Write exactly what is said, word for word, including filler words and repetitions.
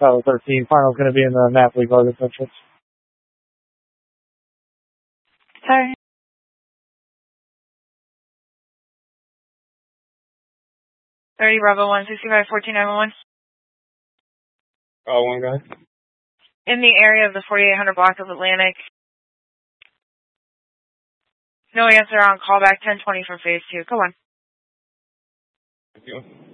Bravo thirteen. Final's going to be in the Napoli Garden Central. Sorry. thirty Bravo one sixty-five fourteen nine one one. Oh, one guy. In the area of the forty-eight hundred block of Atlantic. No answer on callback ten twenty for phase two. Go on. Thank you.